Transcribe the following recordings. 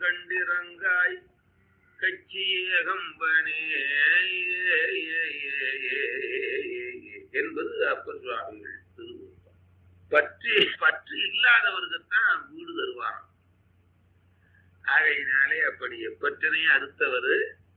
கண்டிரங்காய் கச்சியகம்பனே என்பது அப்பர் சுவாமிகள் திருவுருவம். பற்று இல்லாதவர்க்குத்தான் வீடு தருவார். ஆகையினாலே அப்படி எப்பற்றனை அறுத்தவர்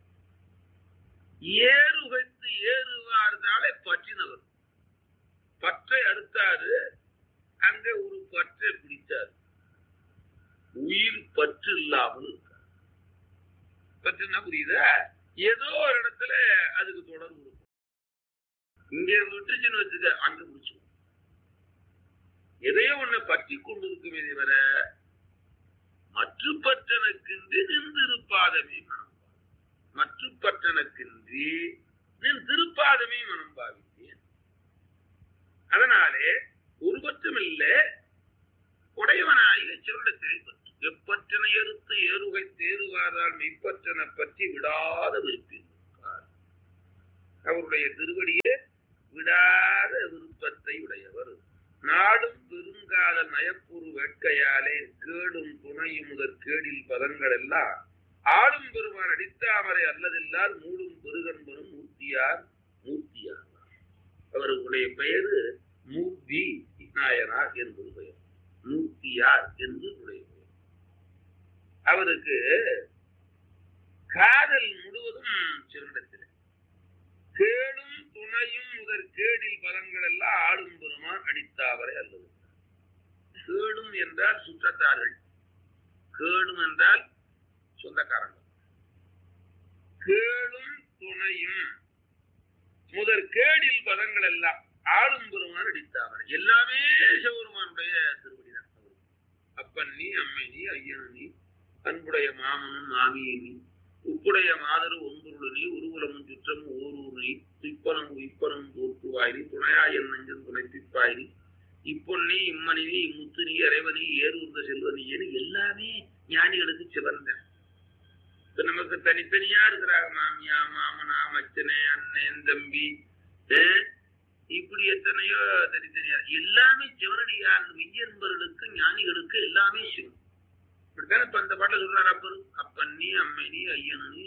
ஏறுகைத்து ஏறுவார்தாலே பற்றினவர். பற்றை அறுத்தாரு, அங்க ஒரு பற்றை பிடித்தார். உயிர் பற்று இல்லாமல் இருக்கார். பற்றுன்னா புரியுதா? ஏதோ ஒரு இடத்துல அதுக்கு தொடர்பு இருக்கும். இங்க விட்டுச்சுன்னு வச்சுக்க, அங்க பிடிச்சிடும். எதையோ ஒண்ணு பற்றி கொண்டு இருக்குமே தவிர மற்ற பற்றனுக்கின்றி நின்றிருப்பாதமே மனம். மற்ற பற்றனுக்கின்றி நின் திருப்பாதமே மனம் பாவித்தேன். அதனாலே ஒரு பற்றும் இல்லை, உடையவனாகிய சிறுடத்திலே பற்று. எப்பற்றனை எடுத்து ஏறுகை தேறுவாரால் மெய்ப்பற்றனை பற்றி விடாத விருப்பினார். அவருடைய திருவடியே விடாத விருப்பத்தை உடையவர். நாடும் பெருங்காதல் நயப்புறு வேட்கையாலே கேடும் துணையும் முதற் கேடில் பதங்கள் எல்லாம் ஆடும் பெருமான் அடித்தாமரை அல்லதில்லால் மூடும் பெருகன்பனும் மூர்த்தியார். அவர்களுடைய பெயரு மூர்த்தி நாயனார் என்பது பெயர். மூர்த்தியார் என்று பெயர். அவருக்கு காதல் முழுவதும் சிறந்தத்தில் கேடும் துணையும் முதற் கேடில் பதங்கள் எல்லாம் ஆடும் பெருமான் அடித்தாவரை அல்லது. கேடும் என்றால் சுற்றத்தார்கள், கேடும் என்றால் சொந்தக்காரங்கள். கேடும் துணையும் முதற் கேடில் பதங்கள் எல்லாம் ஆடும் பெருமான் அடித்தாவரை. எல்லாமே சிவபெருமானுடைய திருவடிதான். அப்பன் நீ, அம்மை நீ, ஐயன் நீ, அன்புடைய மாமனும் மாமியை நீ, உப்புடைய மாதரு ஒன்பொருள் நீ, உருகுலமும் சுற்றமும் ஓரூர் நீ, துய்ப்பனும் உய்ப்பனும் தோற்றுவாய் நீ, துணையாய் என் நஞ்சன் துணைப்பிப்பாய் நீ, இப்பொன்னி இம்மணி நீ, இம்முத்து நீ, இறைவனி ஏறுந்த செல்வனி ஏன்னு எல்லாமே ஞானிகளுக்கு சிவந்த. இப்ப நமக்கு தனித்தனியா இருக்கிறாங்க. மாமியா, மாமனா, மச்சனே, அண்ணன், தம்பி, இப்படி எத்தனையோ தனித்தனியா. எல்லாமே சிவனடியார் மெய்யன்பர்களுக்கு ஞானிகளுக்கு எல்லாமே சிவன். இப்படித்தானே இப்ப அந்த பாட்டில் சொல்றாரு அப்பரு. அப்பன் நீ, அம்மை நீ, ஐயன் நீ.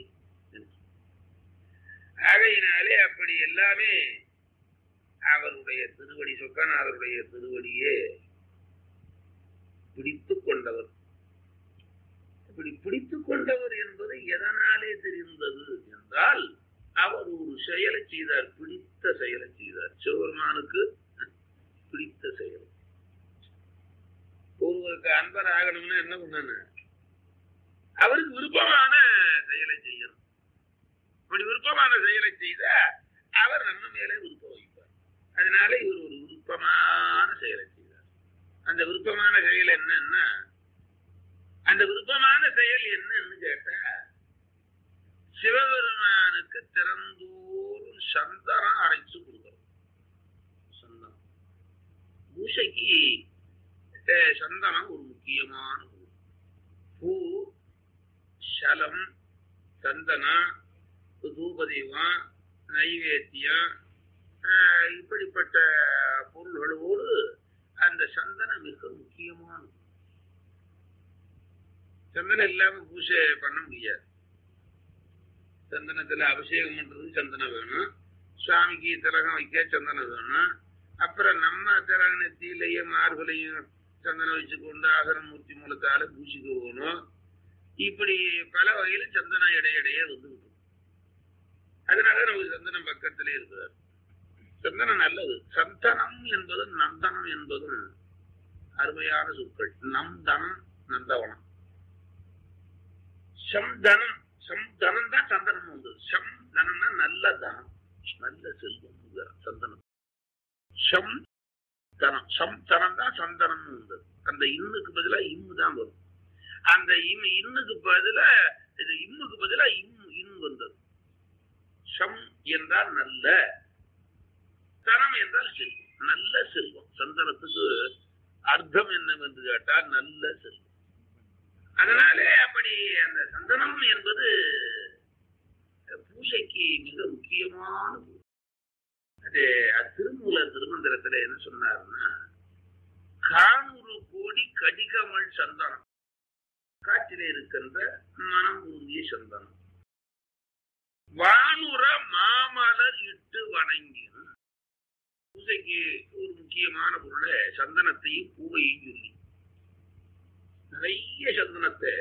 ஆகையினாலே அப்படி எல்லாமே அவருடைய திருவடி, சொக்கநாதருடைய திருவடியே பிடித்து கொண்டவர். இப்படி பிடித்து கொண்டவர் என்பது எதனாலே தெரிந்தது என்றால், அவர் ஒரு செயலை செய்தார், பிடித்த செயலை செய்தார். சிவபெருமானுக்கு பிடித்த செயல். ஒருவருக்கு அன்பர் ஆகணும்னா என்ன பண்ணணும்? அவருக்கு விருப்பமான செயலை செய்யணும். அப்படி விருப்பமான செயலை செய்த அவர் நம்ம மேலே விருப்பம் வைப்பார். அதனால இவர் ஒரு விருப்பமான செயலை செய்தார். அந்த விருப்பமான செயல் என்னன்னா, அந்த விருப்பமான செயல் என்னன்னு கேட்டா, சிவபெருமானுக்கு திறந்தோறும் சந்தனம் அரைச்சு கொடுக்கணும். சந்தனம் பூசைக்கு சந்தனம் ஒரு முக்கியமான பூ, சலம், சந்தனம், தூபதீபம், நைவேத்தியம், இப்படிப்பட்ட பொருள்களோடு அந்த சந்தனம் மிக முக்கியமானது. சந்தனம் இல்லாம பூஜை பண்ண முடியாது. சந்தனத்துல அபிஷேகம் பண்றது சந்தனம் வேணும், சுவாமிக்கு திலகம் வைக்க சந்தனம் வேணும், அப்புறம் நம்ம திலக நெத்தியிலையும் மார்பலையும் சந்தனம் வச்சுக்கொண்டு ஆகரமூர்த்தி மூலத்தால பூஜைக்கு போகணும். இப்படி பல வகையில சந்தனம் இடையிடையே வந்து. அதனால நமக்கு சந்தனம் பக்கத்திலே இருக்கிறார். சந்தனம் நல்லது. சந்தனம் என்பதும் நந்தனம் என்பதும் அருமையான சொற்கள். நந்தனம், நந்தவனம். சம்தனம், சம்தனம் தான் சந்தனம் வந்தது. சம்தனம்னா நல்ல தனம், நல்ல செல்வம். சந்தனம் சம் தனம், சம்தனம் தான் சந்தனம் வந்தது. அந்த இன்னுக்கு பதிலா இம்மு தான் வரும். அந்த இன்னுக்கு பதிலா இது இம்முக்கு பதிலா இன்னு வந்தது. சம் என்றால் நல்ல, தனம் என்றால் செல்வம், நல்ல செல்வம். சந்தனத்துக்கு அர்த்தம் என்னவென்று கேட்டால் நல்ல செல்வம். அதனாலே அப்படி அந்த சந்தனம் என்பது பூஜைக்கு மிக முக்கியமானது. அது திருமூலர் திருமந்திரத்துல என்ன சொன்னாருன்னா, 400 கோடி கடிகமல் சந்தனம் காற்றிலே இருக்கின்ற மனம் உருகிய சந்தனம். வானுர மாமலர் இட்டு வணங்கினும். பூஜைக்கு ஒரு முக்கியமான பொருளை சந்தனத்தையும் பூவையும் சொல்லி நிறைய சந்தனத்தை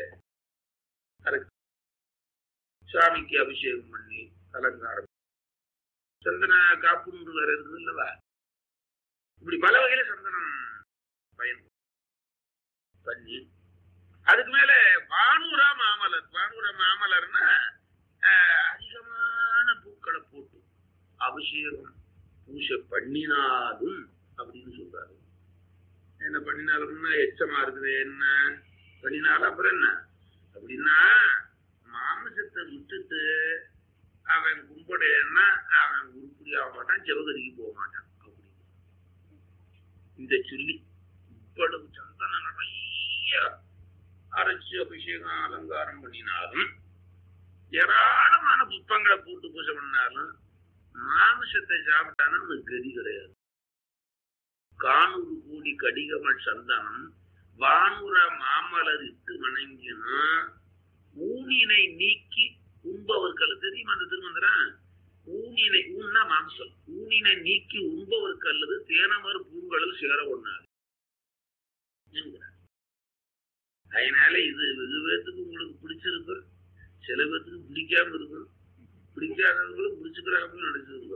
சாமிக்கு அபிஷேகம் பண்ணி அலங்காரம். சந்தன காப்புன்னு வேற இருக்குது இல்லவா? இப்படி பல வகையில சந்தனம் பயன்படும் பண்ணி அதுக்கு மேல வானுரா மாமலர். வானுரா மாமலர்னா அதிகமான பூக்களை போட்டு அபிஷேகம் பூஜை பண்ணினாலும் அப்படின்னு சொல்றாரு. என்ன பண்ணினாலும்னா எச்சமா இருக்குது. என்ன பண்ணினாலும் அப்புறம் என்ன அப்படின்னா மாமிசத்தை விட்டுட்டு அவன் கும்பிடன்னா அவன் உருப்படி ஆக மாட்டான், சிவகரிக்கு போக மாட்டான். அப்படி இந்த சொல்லி இவ்வளவு சந்தனம் நிறைய அரைச்சு அபிஷேகம் அலங்காரம் பண்ணினாலும் ஏராளமான புஷ்பங்களை போட்டு பூஜை பண்ணாலும் மாமிசத்தை சாப்பிட்டாலும் அவனுக்கு கதி கிடையாது. 400 கோடி கடிகமல் சந்தனம் வானுர மாமலர் இட்டு வணங்கினும் ஊனினை நீக்கி உண்பவர்கள். தெரியுமா அந்த திருமந்திரம்? ஊனினை ஊன்னா மாம்சம். ஊனினை நீக்கி உண்பவருக்கு அல்லது தேனமர் பூங்கடல் சேர ஒண்ணாது என்கிறார். அதனால இது வெகு பேத்துக்கு உங்களுக்கு பிடிச்சிருக்கு, சில பேத்துக்கு பிடிக்காம இருக்கும், பிடிக்காதவங்களும் பிடிச்சுக்கிறாங்க நினைச்சிருங்க.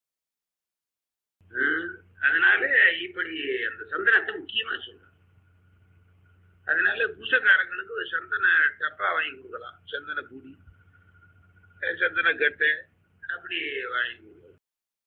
அதனால இப்படி அந்த சந்தனத்தை முக்கியமா சொல்றாங்க. அதனால பூசக்காரங்களுக்கு ஒரு சந்தன டப்பா வாங்கி கொடுக்கலாம், சந்தன பூடி, சந்தன கட்டை அப்படி வாங்கி கொடுக்கலாம்.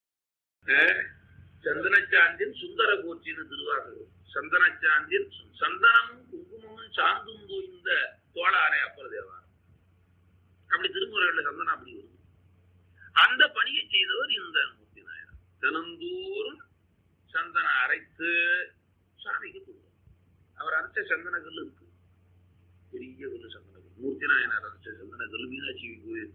சந்தனச்சாந்தின் சுந்தர கோச்சின்னு திருவாசகம். சந்தனச்சாந்தின் சந்தனமும் குங்குமமும் சாந்தும் இந்த தோளாரை அப்பர் தேவாரம். அப்படி திருமுறைகள் சந்தனம் அப்படி வருது. அந்த பணியை செய்தவர் இந்த மூர்த்தி நாயனார். தினந்தோறும் சந்தனம் அரைத்து சாமிக்கு கொடுத்தார். அவர் அரைச்ச சந்தன கல் இருக்கு, பெரிய கல் சந்தன கல். மூர்த்தி நாயனார் அரைச்ச சந்தன கல் மீனாட்சி கோயில்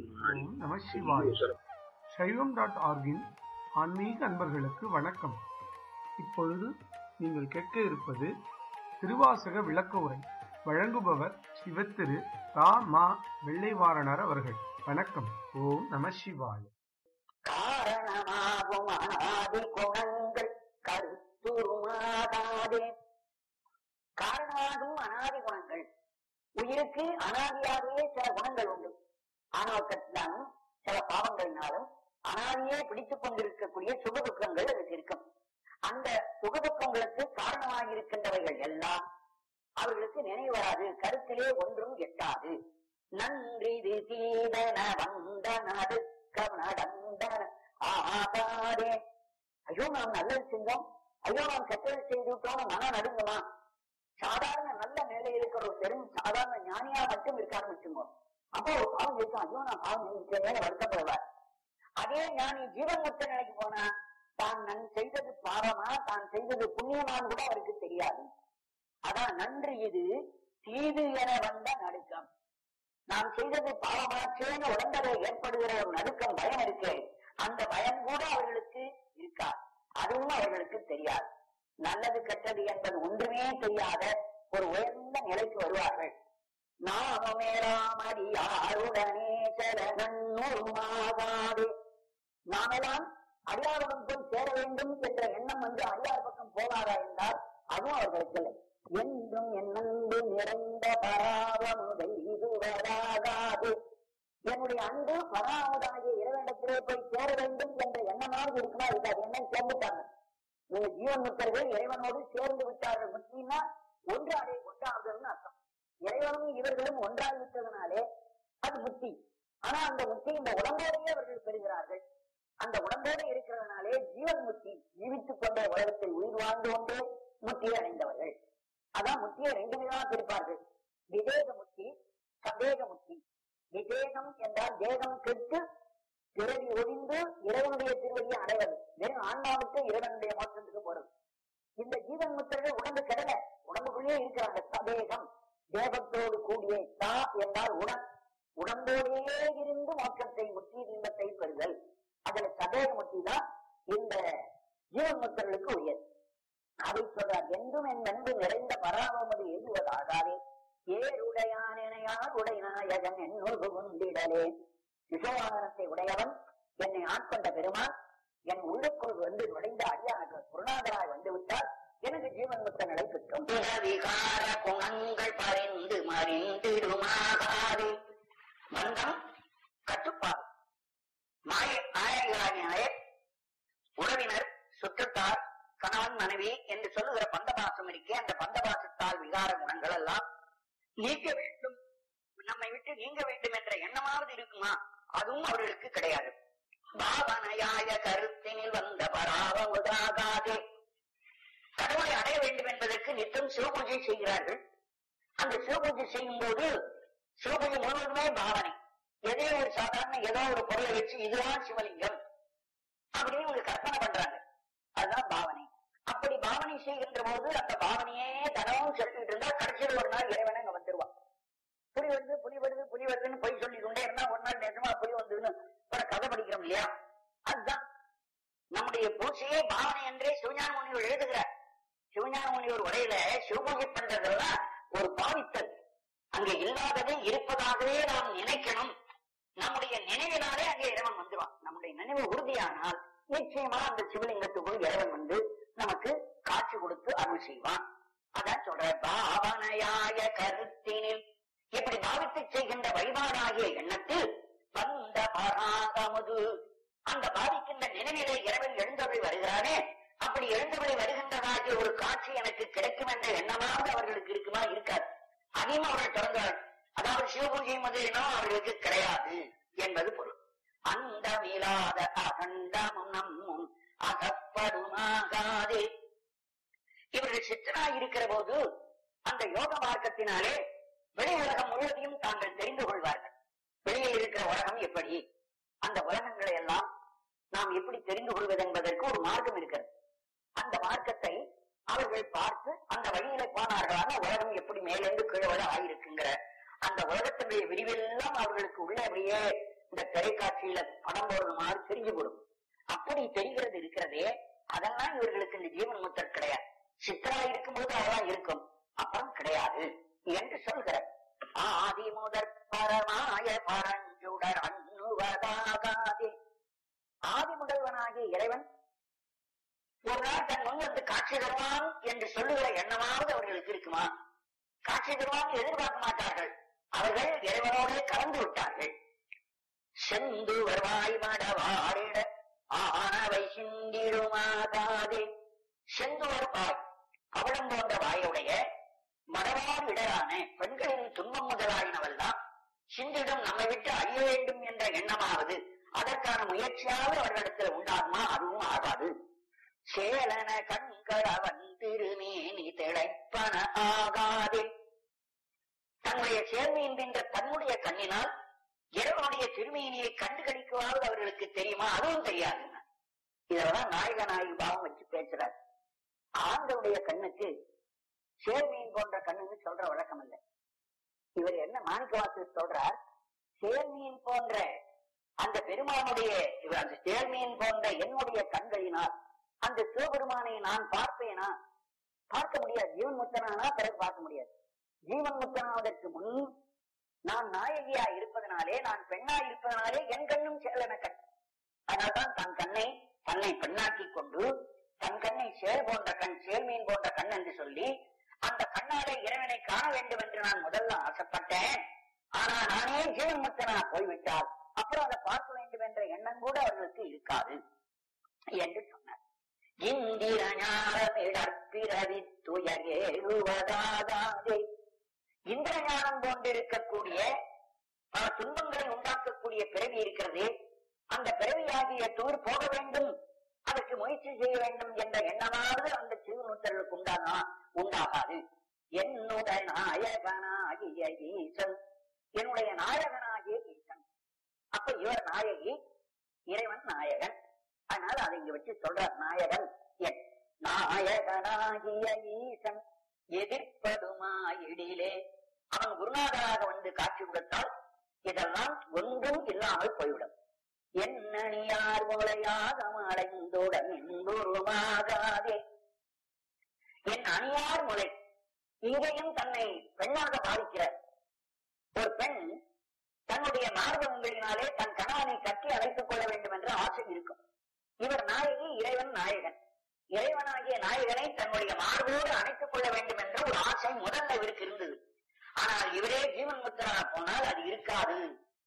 சைவம்.org-இன் ஆன்மீக அன்பர்களுக்கு வணக்கம். இப்பொழுது நீங்கள் கேட்க இருப்பது திருவாசக விளக்க உரை. வழங்குபவர் சிவத்திரு தா மா வெள்ளைவாரணர் அவர்கள். வணக்கம். ஓம் நம சிவாய. காரணமாகும் அனாதி குணங்கள் கருத்துருமாகாதே. காரணமாகும் அனாதி குணங்கள். உயிருக்கு அனாதியாகவே சில குணங்கள் உண்டு. ஆணவத்தினாலும் சில பாவங்களினாலும் அனாதியே பிடித்துக் கொண்டிருக்கக்கூடிய சுகதுக்கங்கள் அதுக்கு இருக்கும். அந்த சுகதுக்கங்களுக்கு காரணமாக இருக்கின்றவைகள் எல்லாம் அவர்களுக்கு நினைவு வராது, கருத்திலே ஒன்றும் எட்டாது. நன்றி சீதன வந்தனது கவனடந்தன ஆகாதே. ஐயோ நாம் நல்லது செஞ்சோம், ஐயோ நாம் கெட்டது செய்து விட்டோம், மனம் நடுங்குமா? சாதாரண நல்ல நிலையில் இருக்கிற ஒரு பெரும் சாதாரண ஞானியா மட்டும் இருக்கான்னு வச்சுக்கோ. அப்போ ஒரு பாவம் இருக்கும், ஐயோ நான் பாவம் செஞ்சேன் வருத்தப்படுவார். அதே ஞானி ஜீவன் முத்த நிலைக்கு போனா தான் செய்தது பாவமா தான் செய்தது புண்ணியமானு கூட அவருக்கு தெரியாது. அதான் நன்று இது தீது என வந்த நடுக்கம். நாம் செய்தது பாவமாச்சேன்னு உடம்பரை ஏற்படுகிற ஒரு நடுக்கம், பயம் இருக்கு. அந்த பயம் கூட அவர்களுக்கு இருக்கா, அதுவும் அவர்களுக்கு தெரியாது. நல்லது கெட்டது என்பது ஒன்றுமே தெரியாத ஒரு உயர்ந்த நிலைக்கு வருவார்கள். நாமேராமடியாருடனே செலனூருமாகாது. நாமெல்லாம் அடியாருடன் போய் சேர வேண்டும் என்ற எண்ணம் வந்து அடியார் பக்கம் போவாரா என்றால் அதுவும் அவர்களுக்கு இல்லை. என்றும் என்னன்பு நிறைந்த பராவமுதை இதுவராகாது. என்னுடைய அன்பு பராமுதாகிய இறைவனிடத்திலே போய் சேர வேண்டும் என்ற எண்ணமாவது இருக்குமா இருக்காது. எண்ணம் சேர்ந்துட்டாங்க. நீங்க ஜீவன் முக்தர்கள் இறைவனோடு சேர்ந்து விட்டார்கள். முக்கியமா ஒன்றாடே ஒன்றாகுதுன்னு அர்த்தம். இறைவனும் இவர்களும் ஒன்றாகிவிட்டதுனாலே அது முக்தி. ஆனா அந்த முக்தி இந்த உடம்போடையே அவர்கள் பெறுகிறார்கள். அந்த உடம்போடு இருக்கிறதுனாலே ஜீவன் முக்தி, ஜீவித்துக் கொண்ட உலகத்தில் உயிர் வாழ்ந்து கொண்டே முக்தியை அடைந்தவர்கள். அதான் முக்தியை 2 விதமாக பிரிப்பார்கள். விவேக முக்தி, சந்தேக முக்தி. விவேகம் என்றால் தேகம் கெட்டு பிறவி ஒழிந்து இறைவனுடைய திருவடியை அடைவது. வெறும் ஆன்மாவுக்கு இறைவனுடைய மோட்சத்துக்கு போறது. இந்த ஜீவன் முக்தர்கள் உடம்பு கெடல, உடம்புக்குள்ளே இருக்கிறாங்க. சதேகம் தேகத்தோடு கூடிய தா என்றால் உடம்போடே இருந்து மோட்சத்தை முக்தி இன்பத்தை பெறுதல். அதுல சதேக முக்தி தான் இந்த ஜீவன் முக்தர்களுக்கு உரியது. அதை சொல்றார். என்றும் என் நன்பு நிறைந்த பராமரி எழுதுவதாகாதே ஏருட உடை நாயகன் என்னுள் புகுந்திடலே. விசவாகனத்தை உடையவன் என்னை ஆட்கொண்ட பெருமான் என் உள்ளுக்குள் வந்து நுழைந்த அடியானுக்கு குருநாதராய் வந்து விட்டால் எனக்கு ஜீவன் முத்த நிலை கிட்டும். விகார குணங்கள் பறிந்து மறிந்திடுமாகாது. பந்தம் கட்டுப்பாடு, மாய உறவினர், சுற்றத்தார், கணவன் மனைவி என்று சொல்லுகிற பந்தபாசம் இருக்கே, அந்த பந்தபாசத்தால் விகார குணங்கள் எல்லாம் நீக்க வேண்டும், நம்மை விட்டு நீங்க வேண்டும் என்ற எண்ணமாவது இருக்குமா? அதுவும் அவர்களுக்கு கிடையாது. பாவனையாய கருத்தினில் வந்த பராவமுதாகாதே. கடவுளை அடைய வேண்டும் என்பதற்கு நித்தம் சிவபூஜை செய்கிறார்கள். அந்த சிவபூஜை செய்யும் போது சிவபூஜை முழுவதுமே பாவனை. ஏதோ ஒரு சாதாரண ஏதோ ஒரு பொருளை வச்சு இதுதான் சிவலிங்கம் அப்படின்னு ஒரு கற்பனை பண்றாங்க. அதுதான் பாவனை. அப்படி பாவனை செய்கின்ற போது அந்த பாவனையே தனமும் சொல்லிட்டு இருந்தா கடைசியில் ஒரு நாள் இறைவன் அங்க வந்துருவான். புலி வருது புலி வருது புலி வருதுன்னு போய் சொல்லிக்கொண்டே இருந்தா ஒரு நாள் நேரமா புலி வந்ததுன்னு கதை படிக்கிறோம் இல்லையா? அதுதான் நம்முடைய பூசையே பாவனை என்றே சிவஞான முனிவர் எழுதுகிறார். சிவஞான முனிவர் உரையில சிவபூஜை பண்றதெல்லாம் ஒரு பாவித்தல். அங்கே இல்லாததை இருப்பதாகவே நாம் நினைக்கணும். நம்முடைய நினைவினாலே அங்கே இறைவன் வந்துடுவான். நம்முடைய நினைவு உறுதியானால் நிச்சயமா அந்த சிவலிங்கத்துக்குள் இறைவன் வந்து நமக்கு காட்சி கொடுத்து அருள் செய்வான். அதான் சொல்ற பாவனையாய கருத்தினில். இப்படி பாவித்து செய்கின்ற வழிபாடாகிய எண்ணத்தில் வந்த பராகமுது, அந்த பாதிக்கின்ற நினைவிலே இறைவன் எழுந்தவரை வருகிறானே, அப்படி எழுந்தவரை வருகின்றதாகிய ஒரு காட்சி எனக்கு கிடைக்கும் என்ற எண்ணமாவது அவர்களுக்கு இருக்குமா? இருக்காது. அதையும் அவர்கள் தொடர்ந்தார்கள். அதாவது சிவபூஜை முதலினம் அவர்களுக்கு கிடையாது என்பது பொருள். அந்த மீளாத அகண்டமும் நம்மும் அகப்படுமாகாதே. இவர்கள் சித்தனாய் இருக்கிற போது அந்த யோக மார்க்கத்தினாலே வெளி உலகம் முழுவதையும் தாங்கள் தெரிந்து கொள்வார்கள். வெளியில் இருக்கிற உலகம் எப்படி, அந்த உலகங்களை எல்லாம் நாம் எப்படி தெரிந்து கொள்வது என்பதற்கு ஒரு மார்க்கம் இருக்கிறது. அந்த மார்க்கத்தை அவர்கள் பார்த்து அந்த வழியில போனார்களான உலகம் எப்படி மேலிருந்து கீழே ஆயிருக்குங்கிற அந்த உலகத்தினுடைய விரிவெல்லாம் அவர்களுக்கு உள்ள அப்படியே இந்த திரைக்காட்சியில படம் போடுற மாதிரி தெரிஞ்சு போடும். அப்படி தெரிகிறது இருக்கிறதே, அதெல்லாம் இவர்களுக்கு இந்த ஜீவன் முத்தர் கிடையாது. சித்தரா இருக்கும்போது அதெல்லாம் இருக்கும், அப்புறம் கிடையாது என்று சொல்கிற ஆதி முதற் பரமாய பரஞ்சுடர் அண்ணுவதாகாதே. ஆதி முதல்வனாகிய இறைவன் ஒரு நாள் தன் முன் வந்து காட்சி தருவான் என்று சொல்லுகிற எண்ணமாவது அவர்களுக்கு இருக்குமா? காட்சி தருவான் எதிர்பார்க்க மாட்டார்கள். அவர்கள் இறைவனோடு கலந்து விட்டார்கள். செந்து வருவாய் மடவாரிட ஆனவை சிந்திடுமாகாதே. செந்து வருவாய், அவளம் போன்ற வாயுடைய மடவார் இடரான பெண்களின் துன்பம் முதலாயினவெல்லாம் சிந்திடம் நம்மை விட்டு அழிய வேண்டும் என்ற எண்ணமாவது அதற்கான முயற்சியாவது அவர்களிடத்தில் உண்டாகுமா? அதுவும் ஆகாது. சேலன கண்களவன் திருமேனி திளைப்பன ஆகாதே. தன்னுடைய சேர்மையின்ற தன்னுடைய கண்ணினால் இறைவனுடைய திருமேனியை கண்டுகளிக்குவாவது அவர்களுக்கு தெரியுமா? அதுவும் தெரியாது. இதெல்லாம் நாயக நாயகி பாவம் வச்சு பேசுறார். ஆண்களுடைய கண்ணுக்கு சேர்மீன் போன்ற கண்ணுன்னு சொல்ற வழக்கம் இல்லை. இவர் என்ன மாணிக்கவாசு சொல்றார், சேர்மீன் போன்ற அந்த பெருமானுடைய அந்த சேர்மீன் போன்ற என்னுடைய கண்களினால் அந்த சிவபெருமானை நான் பார்ப்பேனா? பார்க்க முடியாது. ஜீவன் முத்தனானா பிறகு பார்க்க முடியாது. ஜீவன் முத்தனாவதற்கு முன் நான் நாயகியா இருப்பதனாலே, நான் பெண்ணா இருப்பதனாலே என் கண்ணும் சேலன கண். அதனால்தான் தன்னை பெண்ணாக்கி கொண்டு தன் கண்ணை சேல் போன்ற கண், சேர்மீன் போன்ற கண் என்று சொல்லி அந்த கண்ணாலே இறைவனை காண வேண்டும் என்று நான் முதல்ல ஆசைப்பட்டேன். ஆனா நானே ஜீவன் முத்தனா போய்விட்டால் அப்புறம் அதை பார்க்க வேண்டும் என்ற எண்ணம் கூட அவர்களுக்கு இருக்காது என்று சொன்னார். இந்திர ஞானமிடற்பிறவி துயரேழுவதாகாதே. இந்திர ஞானம் போன்றிருக்கக்கூடிய பல துன்பங்களை உண்டாக்கக்கூடிய பிறவி இருக்கிறதே, அந்த பிறவியாகிய தூர் போக வேண்டும், அதற்கு முயற்சி செய்ய வேண்டும் என்ற எண்ணமாவது அந்த சிவநூத்தர்களுக்கு உண்டாகாது. என்னுடைய நாயகனாகிய ஈசன், என்னுடைய நாயகனாகிய ஈசன். அப்ப இவர் நாயகி, இறைவன் நாயகன். அதனால அதை இங்க வச்சு சொல்றார். நாயகன் என் நாயகனாகிய ஈசன் எதிர்ப்படுமாயிடிலே. அவன் குருநாதராக வந்து காட்சி கொடுத்தால் இதெல்லாம் ஒன்றும் இல்லாமல் போய்விடும். என்னணியார் மூளையாக அடைந்துடன் என்புருமாகாதே. என் அணியார் முலை, இங்கேயும் தன்னை பெண்ணாக பாதிக்கிறார். ஒரு பெண் தன்னுடைய மார்பகங்களினாலே தன் கணவனை கட்டி அழைத்துக் கொள்ள வேண்டும் என்ற ஆசை இருக்கும். இவர் நாயகி, இறைவன் நாயகன். இறைவனாகிய நாயகனை தன்னுடைய மார்போடு அணைத்துக் கொள்ள வேண்டும் என்ற ஒரு ஆசை முதல்ல இவருக்கு இருந்தது. ஆனால் இவரே ஜீவன் முத்திரா போனால் அது இருக்காது.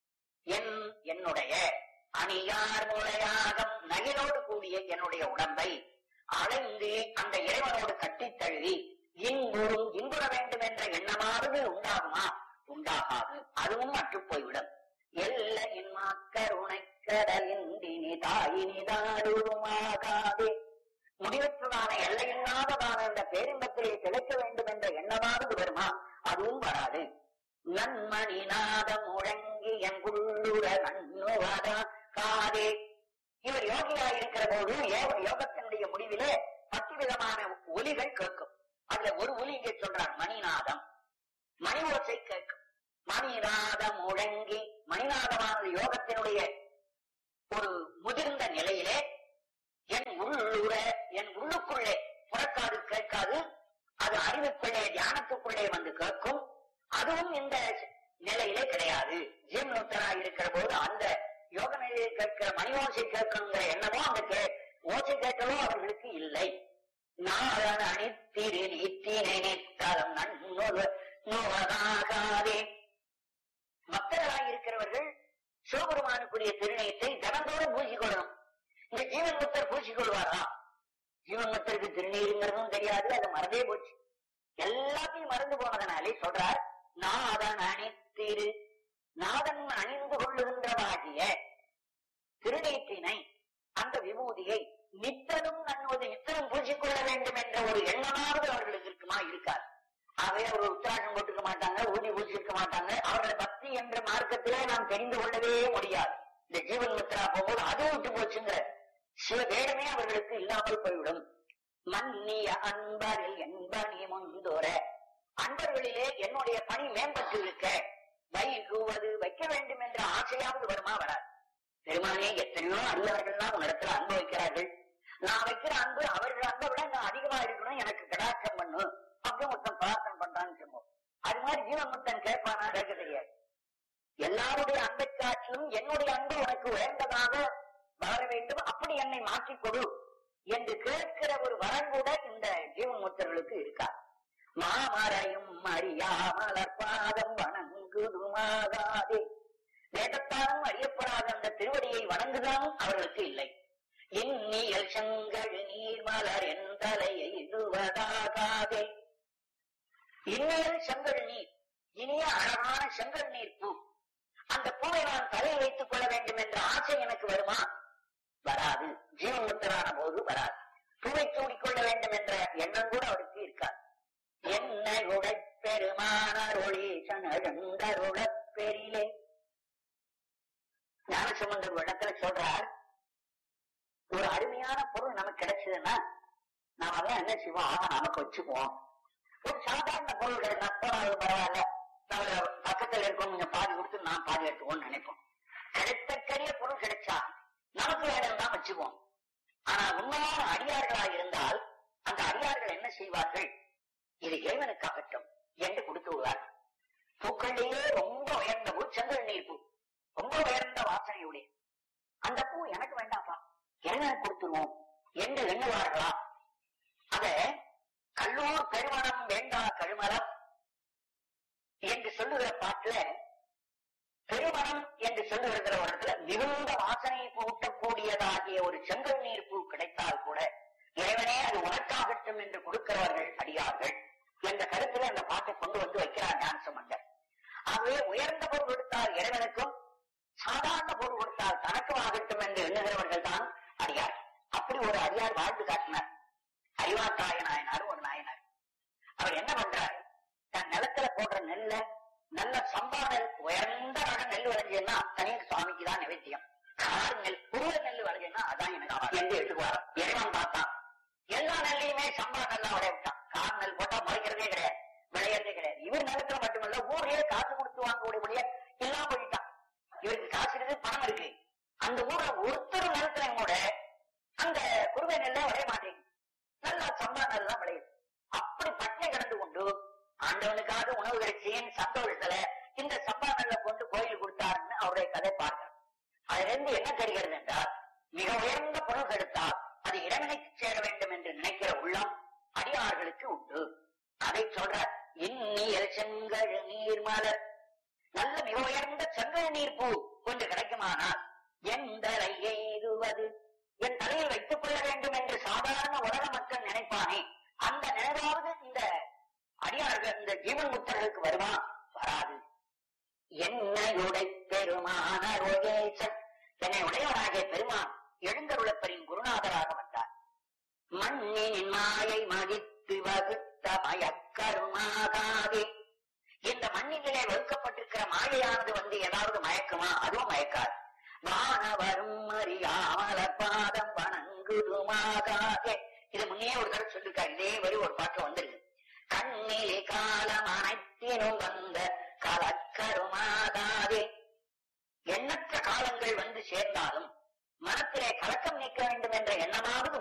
என்னுடைய அணியார் முளையாகம் நகிலோடு கூடிய என்னுடைய உடம்பை அடைந்து அந்த இறைவனோடு கட்டித் தழுவி இன்புற வேண்டும் என்ற எண்ணமாவது உண்டாகுமா? உண்டாகாது. அதுவும் அற்று போய்விடும். எல்லையின் மாக்கருணைக்கடலின் தாயினிதாடுமாகாதே. முடிவற்றதான எல்லையில்லாததான இந்த பேரின்பத்திலே திளைக்க வேண்டும் என்ற எண்ணமாவது வருமா? அதுவும் வராது. நன்மணி நாதம் முழங்கி எங்குள்ளுர நன்னுவதா காதே. இவர் யோகியாயிருக்கிற போது யோகத்தினுடைய முடிவிலே 10 விதமான ஒலிகள் கேட்கும். அதுல ஒரு ஒலி இங்கே சொல்றார், மணிநாதம். மணி ஓசை கேட்கும். மணிநாதம் முழங்கி, மணிநாதமானது யோகத்தினுடைய ஒரு முதிர்ந்த நிலையிலே என் உள்ளுக்குள்ளே புறக்காது கேட்காது, அது அறிவுக்குள்ளே தியானத்துக்குள்ளே வந்து கேட்கும். அதுவும் இந்த நிலையிலே கிடையாது. ஜீவனுத்தரா இருக்கிற போது அந்த யோக நிலையை கேட்கிற மணி ஓசை கேட்கணுங்கிற எண்ணமோ அந்த ஓசை கேட்கவோ அவர்களுக்கு இல்லை. நாரண அணித்திரு நீத்தினை நித்தலம் நன்னுவதாகாதே. பக்தர்களாக இருக்கிறவர்கள் சிவபெருமானுக்குரிய திருநீத்தை தினந்தோறும் பூசிக்கொள்ளணும். இந்த ஜீவன் முத்தர் பூசிக்கொள்வாரா? ஜீவன் முத்தருக்கு திருநீருங்கிறதும் தெரியாது, அது மறந்தே போச்சு. எல்லாத்தையும் மறந்து போனதனாலே சொல்றார், நாதன் அணித்திரு, நாதன் அணிந்து கொள்ளுகின்றவாகிய திருநீற்றினை, அந்த விபூதியை நித்தலும் நன்னுவது, நித்தலும் பூசிக்கொள்ள வேண்டும் என்ற ஒரு எண்ணமாவது அவர்களுக்கு இருக்குமா? இருக்காது. ஆகவே அவர்கள் உத்தராட்சம் போட்டுக்க மாட்டாங்க, ஊதி பூசிக்க மாட்டாங்க. அவர்கள் பக்தி என்ற மார்க்கத்திலே நாம் தெரிந்து கொள்ளவே முடியாது. இந்த ஜீவன் முத்திரா போகும்போது அது விட்டு போச்சுங்கிற சில வேடமே அவர்களுக்கு இல்லாமல் போய்விடும். மன்னிய அன்பரில் என்பனி முந்தோர, அன்பர்களிலே என்னுடைய பணி மேம்பட்டு இருக்க வைகுவது வைக்க வேண்டும் என்ற ஆசையாவது வருமா? வராது. பெருமானே, எத்தனையோ அன்பர்கள்லாம் உன்னிடத்துல அன்பு வைக்கிறார்கள். நான் வைக்கிற அன்பு அவர்கள் அன்பை விட நான் அதிகமா இருக்கணும், எனக்கு கடாட்சம் பண்ணு அப்படின்னு ஒருத்தன் பிரார்த்தனை பண்றான்னு சொல்லுவோம். அது மாதிரி ஜீவன்முத்தன் கேட்பானா? கேட்க தெரியாது. எல்லாருடைய அன்பை காட்டிலும் என்னுடைய அன்பு உனக்கு உயர்ந்ததாக வளர வேண்டும், அப்படி என்னை மாற்றிக்கொடு என்று கேட்கிற ஒரு வரம் கூட இந்த ஜீவன்முத்தர்களுக்கு இருக்காது. மாமரையும் அறியாமலர் பாதம் வணங்குதுமாகாதே. வேதத்தாலும் அறியப்படாத அந்த திருவடியை வணங்குதானும் அவர்களுக்கு இல்லை. இன்னியல் செங்கழு நீர்மலர் என் தலையை இடுவதாகாதே. இன்னியல் செங்கழு நீர், இனிய அழகான செங்கல் நீர் பூ, அந்த பூவை நான் தலையில் வைத்துக் கொள்ள வேண்டும் என்ற ஆசை எனக்கு வருமா? வராது. ஜீவமுத்தரான போது வராது. பூவை சூடிக்கொள்ள வேண்டும் என்ற எண்ணம் கூட அவருக்கு இருக்காது. என்னை உடைப்பெருமானார் ஒளி பெரிலே. ஞானசம்பந்தர் இடத்துல சொல்றார், ஒரு அருமையான பொருள் நமக்கு கிடைச்சதுன்னா நாம அதான் என்ன செய்வோம்? நமக்கு வச்சுக்குவோம். ஒரு சாதாரண பொருள் கிடைச்சா பரவாயில்ல, நம்ம பக்கத்துல இருக்கோம், கொஞ்சம் பாதி கொடுத்து நான் பாதி எடுத்துக்கோன்னு நினைப்போம். கிடைத்தக்கரிய பொருள் கிடைச்சா நமக்கு வேணும் தான் வச்சுக்குவோம். ஆனா உண்மையான அடியார்களாக இருந்தால் அந்த அடியார்கள் என்ன செய்வார்கள்? இது இறைவனுக்காகட்டும் என்று கொடுத்து விடுவார்கள். பூக்களிலேயே ரொம்ப உயர்ந்த பூ செங்கல் நீர் பூ, ரொம்ப உயர்ந்த வாசனையுடைய அந்த பூ எனக்கு வேண்டாப்பா, என்ன கொடுத்துருவோம் என்று எண்ணுவார்களா? அத கல்லூர் பெருமணம் வேண்டா கழுமரம் என்று சொல்லுகிற பாட்டுல பெருமணம் என்று சொல்லுகிற ஒரு இடத்துல மிகுந்த வாசனை பூட்டக்கூடியதாகிய ஒரு செங்கல் நீர் பூ கிடைத்தால் கூட இறைவனே அது உனக்காகட்டும் என்று கொடுக்கிறவர்கள் அடியார்கள் என்ற கருத்துல அந்த பாட்டை கொண்டு வந்து வைக்கிறார் ஞானசம்பந்தர். ஆகவே உயர்ந்த பொருள் கொடுத்தால் இறைவனுக்கும், சாதாரண பொருள் கொடுத்தால் தனக்கும் ஆகட்டும் என்று எண்ணுகிறவர்கள் தான் அடியார். அப்படி ஒரு அடியார் வாழ்ந்து காட்டினார். அறிவாத்தாய நாயனார் ஒரு நாயனார். அவர் என்ன பண்றார்? தன் நிலத்துல போடுற நெல்ல நல்ல சம்பாடல் உயர்ந்த நெல் விளைஞ்சதுன்னா அத்தனையும் சுவாமிக்கு தான் நிவேத்தியம். கார் நெல், புருவ நெல் விளைஞ்சதுன்னா அதான் எனக்கு என்று எடுத்துக்குவார். இறைவன் பார்த்தான், எல்லா நெல்லையுமே சம்பா நல்லா விளைய விட்டான். கார் நெல் போட்டா முளைக்கிறதே கிடையாது, விளையறதே கிடையாது. இவர் நிலத்துல மட்டுமல்ல ஊரையே காசு கொடுத்து வாங்கக்கூடிய எல்லாம் போயிட்டான். இவருக்கு காசு இருக்கு, பணம் இருக்கு. அந்த ஊர்ல ஒருத்தர் நிலத்துல கூட அந்த குருவை நெல்ல விளைய மாட்டேங்குது, நல்லா சம்பா நெல் தான் விளையுது. அப்படி பட்டினை கடந்து கொண்டு ஆண்டவனுக்காக உணவு கிடைச்சேன் சந்தோஷத்துல இந்த சம்பா இதிலிருந்து என்ன தெரிகிறது என்றால், மிக உயர்ந்த பொருள் கெடுத்தால் அது இறைவனுக்கு சேர வேண்டும் என்று நினைக்கிற உள்ளம் அடியார்களுக்கு உண்டு. அதை சொல்ற இன்னியல் செங்கழ் நீர் மலர், நல்ல மிக உயர்ந்த செங்கல் நீர் பூ கொண்டு கிடைக்குமானால் எந்தரை எய்துவது, என் தலையில் வைத்துக் கொள்ள வேண்டும் என்று சாதாரண உலக மக்கள் நினைப்பானே, அந்த நினைவாவது இந்த அடியார்கள் இந்த ஜீவன் முத்தர்களுக்கு வருமா? வராது. என்னையுடை பெருமான என்னை உடையவராகிய பெருமான் எழுந்தருளப்பரின் குருநாதராக வந்தார். மண்ணின் மாயை மதித்து வகுத்த மயக்கருமாகாதே, இந்த மண்ணிலே வகுக்கப்பட்டிருக்கிற மாயையானது ஏதாவது மயக்குமா? அதுவும் மயக்காது. வானவரும் அறியாமல பாதம் வணங்குதுமாகாதே, இது முன்னே ஒரு தடவை சொல்லிருக்காரு. இதே வரி ஒரு பாட்டு வந்துருக்கு. கண்ணிலே காலம் அனைத்தினும் வந்த கலக்கருமாகாதே, எண்ணற்ற காலங்கள் சேர்ந்தாலும் மனத்திலே கலக்கம் நீக்க வேண்டும் என்ற எண்ணமாவது